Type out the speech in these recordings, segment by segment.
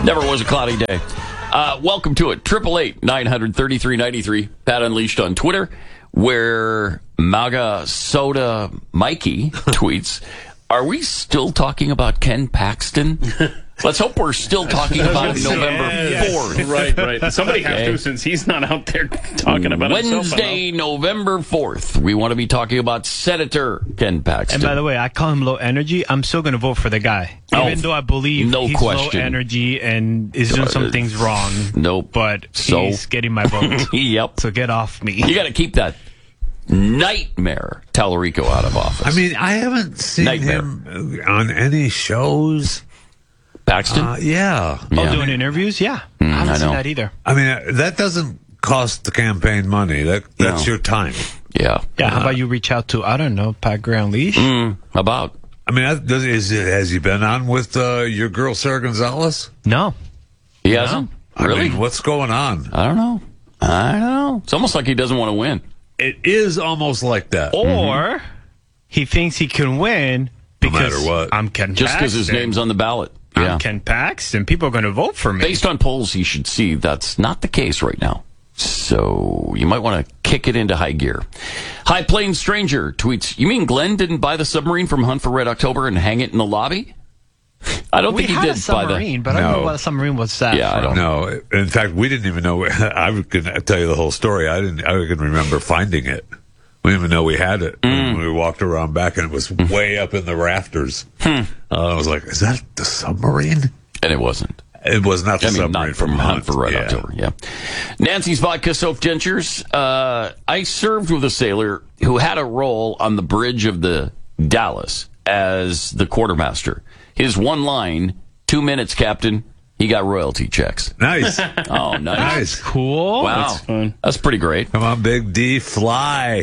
Never was a cloudy day. Welcome to it. 888-933-93. Pat Unleashed on Twitter, where MAGA Soda Mikey tweets, are we still talking about Ken Paxton? Let's hope we're still talking about November 4th. Right. Somebody has to, since he's not out there talking about Wednesday, November 4th. We want to be talking about Senator Ken Paxton. And by the way, I call him low energy. I'm still going to vote for the guy. Even though I believe he's low energy and is doing some things wrong. Nope. But he's getting my vote. Yep. So get off me. You got to keep that nightmare Tallarico out of office. I mean, I haven't seen him on any shows. Paxton? Yeah. Doing interviews? Yeah. I haven't seen that either. I mean, that doesn't cost the campaign money. That's your time. Yeah. Yeah, how about you reach out to, I don't know, Pat Gray Unleashed? About? I mean, has he been on with your girl, Sarah Gonzalez? No. He hasn't? Really? I mean, what's going on? I don't know. It's almost like he doesn't want to win. It is almost like that. Or he thinks he can win because no matter what. I'm Ken Paxton. Just because his name's on the ballot. I'm Ken Paxton. People are going to vote for me. Based on polls, you should see that's not the case right now. So you might want to kick it into high gear. High Plains Stranger tweets, you mean Glenn didn't buy the submarine from Hunt for Red October and hang it in the lobby? I don't think he did buy the... but I don't know what a submarine was that I don't know. In fact, we didn't even know. I can tell you the whole story. I can remember finding it. We didn't even know we had it. When we walked around back, and it was way up in the rafters. I was like, is that the submarine? And it wasn't. It was not the submarine not from Hunt for Red October. Yeah. Nancy's Vodka Soap Dentures. I served with a sailor who had a role on the bridge of the Dallas as the quartermaster. His one line, 2 minutes, Captain. He got royalty checks. Nice. Oh, nice. Cool. Wow. That's fun. That's pretty great. Come on, Big D, fly.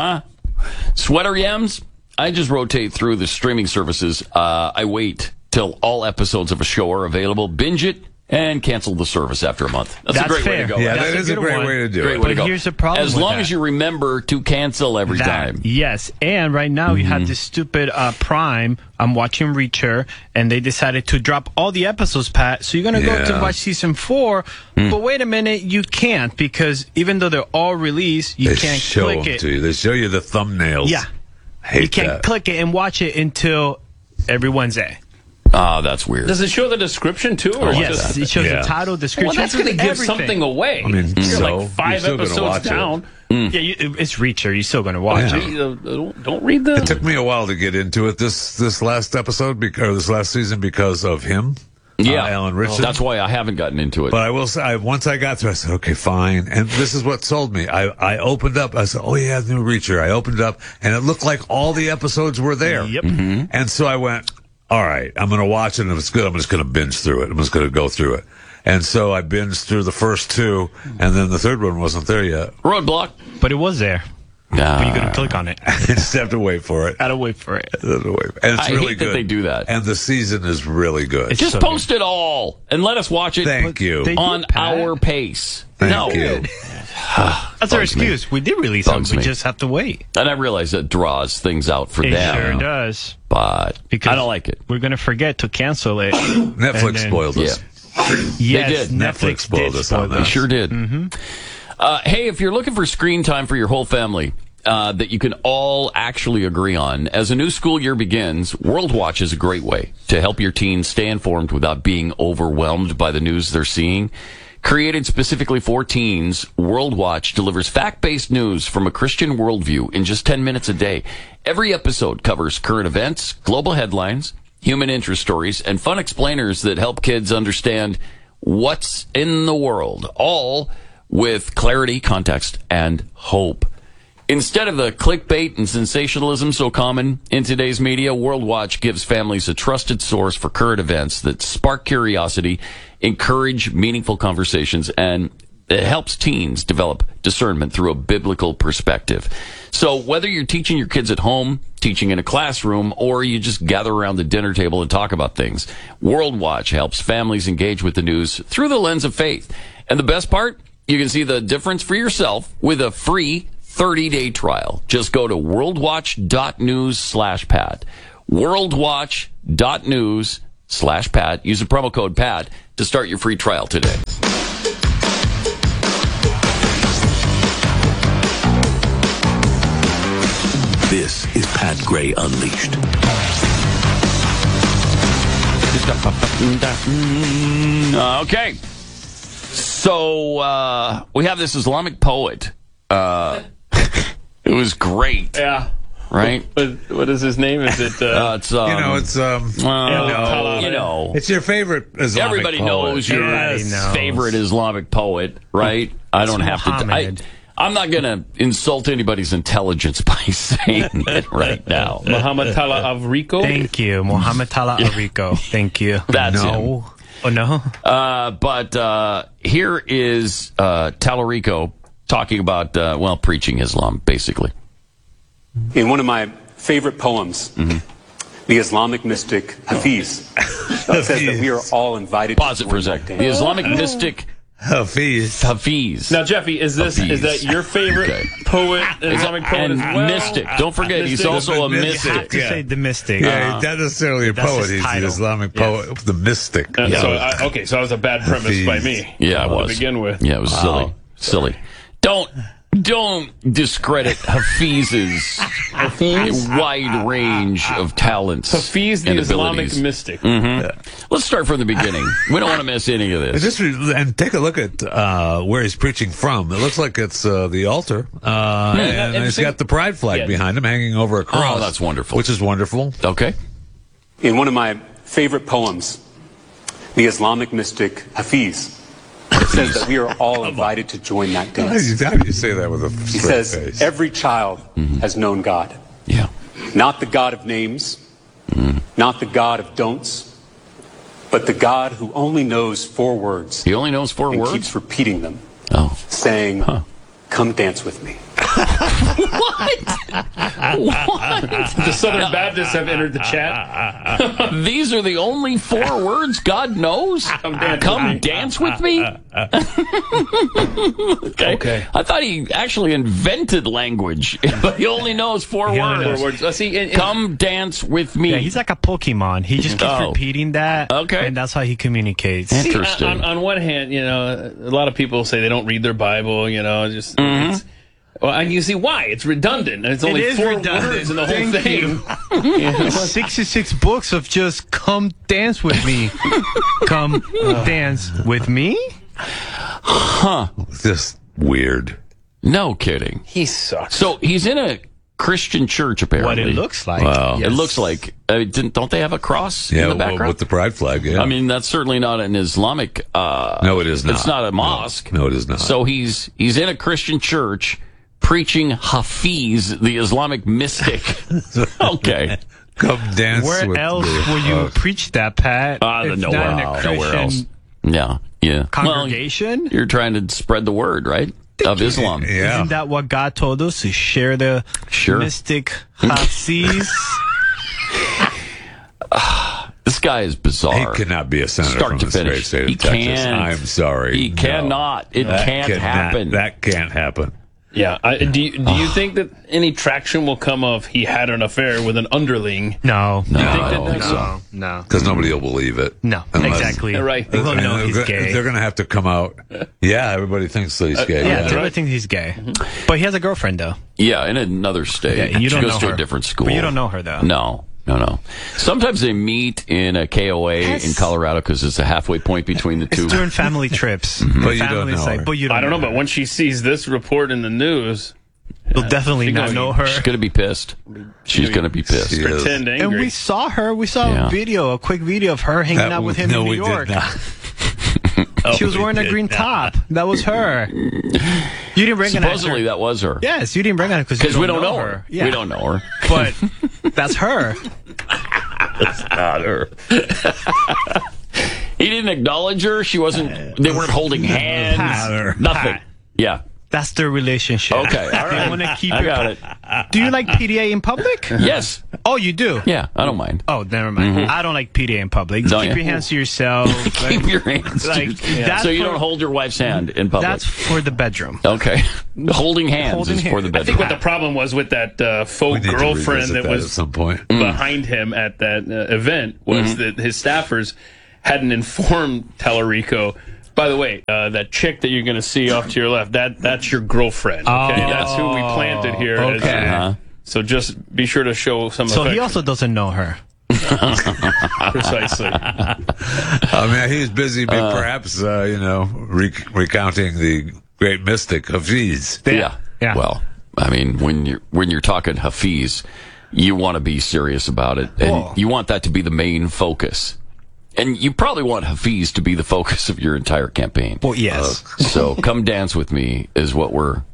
Sweater Yams. I just rotate through the streaming services. I wait till all episodes of a show are available, binge it, and cancel the service after a month. That's a great way to go. Yeah, That's that is a great way to do it. But here's the problem as with long that. as you remember to cancel every time. Yes, and right now you have this stupid Prime. I'm watching Reacher, and they decided to drop all the episodes, Pat. So you're going to go to watch season 4, but wait a minute, you can't, because even though they're all released, you can't click it. To you. They show you the thumbnails. Yeah. You can't click it and watch it until every Wednesday. Oh, that's weird. Does it show the description too? Or Yes, it shows the title, description. Well, that's going to give everything. something away. I mean, you're so like 5 you're still gonna episodes watch down. Yeah, it's Reacher. You're still going to watch it. Don't read the... It took me a while to get into it this last episode, this last season, because of him. Alan Richardson. That's why I haven't gotten into it. But I will say, once I got through, I said, okay, fine. And this is what sold me. I opened up. I said, oh, yeah, the new Reacher. I opened it up, and it looked like all the episodes were there. Yep. And so I went, all right, I'm going to watch it, and if it's good, I'm just going to binge through it. I'm just going to go through it. And so I binged through the first 2, and then the third one wasn't there yet. Roadblock. But it was there. But you're going to click on it. You just have to wait for it. Gotta wait for it. And it's I really hate good. that they do that. And the season is really good. Just post it all and let us watch it Thank you. on our pace. Thank you. That's our excuse. We did release them. We just have to wait. And I realize it draws things out for It them. sure does. But Because I don't like it. We're going to forget to cancel it. Netflix spoiled us. Yes, They did. Netflix spoiled us on that. They sure did. Hey, if you're looking for screen time for your whole family that you can all actually agree on, as a new school year begins, World Watch is a great way to help your teens stay informed without being overwhelmed by the news they're seeing. Created specifically for teens, World Watch delivers fact-based news from a Christian worldview in just 10 minutes a day. Every episode covers current events, global headlines, human interest stories, and fun explainers that help kids understand what's in the world, all with clarity, context, and hope. Instead of the clickbait and sensationalism so common in today's media, World Watch gives families a trusted source for current events that spark curiosity, encourage meaningful conversations, and it helps teens develop discernment through a biblical perspective. So whether you're teaching your kids at home, teaching in a classroom, or you just gather around the dinner table and talk about things, World Watch helps families engage with the news through the lens of faith. And the best part? You can see the difference for yourself with a free 30-day trial. Just go to worldwatch.news/Pat. worldwatch.news/Pat. islander.com/Pat. Use the promo code Pat to start your free trial today. This is Pat Gray Unleashed. Okay. So, we have this Islamic poet. It was great. Yeah. Right? What is his name? Is it? It's, it's your favorite Islamic everybody poet. knows your favorite Islamic poet, right? I don't have Muhammad. to. I'm not going to insult anybody's intelligence by saying it right now. Muhammad Tala of Rico. Thank you, Muhammad Tala Arico. Thank you. That's him. Oh no. But here is Talarico talking about preaching Islam, basically. In one of my favorite poems, the Islamic mystic Hafiz says that we are all invited. Pause it for a second. The Islamic mystic Hafiz. Now, Jeffy, is that your favorite poet, Islamic poet and as well? mystic? Don't forget, he's also a You mystic. have to say the mystic. Yeah, he's not necessarily a That's poet. his He's the title. Islamic poet, the mystic. So that was a bad premise by me. Yeah, it was. To begin with. Yeah, it was silly. Don't discredit Hafiz's wide range of talents. Hafiz, the and Islamic abilities. mystic. Let's start from the beginning. We don't want to miss any of this. And take a look at where he's preaching from. It looks like it's the altar, and he's got the pride flag behind him, hanging over a cross. Oh, that's wonderful. Which is wonderful. Okay. In one of my favorite poems, the Islamic mystic Hafiz says that we are all invited to join that dance. How do you say that with a He straight says face? every child has known God. Yeah. Not the God of names, not the God of don'ts, but the God who only knows 4 words He only knows 4 and words? keeps repeating them, Oh. saying, come dance with me. The Southern Baptists have entered the chat. These are the only 4 words God knows? Come dance with me? Okay. I thought he actually invented language, but he only knows 4 words. Come dance with me. Yeah, he's like a Pokemon. He just keeps repeating that. Okay. And that's how he communicates. Interesting. On one hand, a lot of people say they don't read their Bible, it's, and you see why. It's redundant. And it's only 4 words in the whole thing. 66 books of just come dance with me. Come dance with me? Just weird. No kidding. He sucks. So he's in a Christian church, apparently. What it looks like. Wow. It looks like. Don't they have a cross in the background? With the pride flag, yeah. I mean, that's certainly not an Islamic. No, it is not. It's not a mosque. No, it is not. So he's in a Christian church preaching Hafiz, the Islamic mystic. Okay. Come dance Where with else me. will you preach that, Pat? if Nowhere not in a else. Christian Yeah. congregation? Well, you're trying to spread the word, right? Of Islam. Yeah. Isn't that what God told us? To share the mystic Hafiz? This guy is bizarre. He cannot be a senator Start from to the great finish. state of He Texas. can't. I'm sorry. He cannot. It can't happen. That can't happen. Yeah. Do you think that any traction will come of he had an affair with an underling? No. No. Because nobody will believe it. No, exactly. Right. They will know And he's gay. They're going to have to come out. Yeah, everybody thinks that he's gay. Yeah, Right. everybody thinks he's gay. But he has a girlfriend, though. Yeah, in another state. Yeah, you she don't goes know to her. a different school. But you don't know her, though. No. Sometimes they meet in a KOA in Colorado because it's a halfway point between the two. It's during family trips. But you don't Family know side, her. But you don't I don't know, her. but when she sees this report in the news, You'll definitely not know her. She's going to be pissed. She's going to be pissed. She is. pretend angry. And we saw her. We saw a quick video of her hanging out with him in New York. Did not. She was wearing a green top. That was her. You didn't recognize Supposedly her. that was her. Yes, you didn't recognize her Because we don't know her. Yeah. We don't know her. But that's her. Not her. He didn't acknowledge her. She wasn't. They weren't holding hands. Nothing. Yeah. That's their relationship. Okay. All right. They want to keep I got it. Do you like PDA in public? Yes. Oh, you do? Yeah, I don't mind. Oh, never mind. I don't like PDA in public. Don't Keep you? your hands to yourself. Keep your hands Like, to yourself. that's So you for- don't hold your wife's hand in public. That's for the bedroom. Okay. Holding hands Holding is for hands. the I bedroom. I think what the problem was with that We faux need to girlfriend revisit that at was some point. behind him at that event was that his staffers hadn't informed Tallarico. By the way, that chick that you're going to see off to your left, that's your girlfriend. Okay, that's who we planted here. Okay. Uh-huh. So just be sure to show some So he affection. also doesn't know her. Precisely. I mean, he's busy, perhaps, recounting the great mystic Hafiz. Yeah. Yeah. Well, I mean, when you're talking Hafiz, you want to be serious about it, and Whoa. you want that to be the main focus. And you probably want Hafiz to be the focus of your entire campaign. Well, yes. So, Come Dance With Me is what we're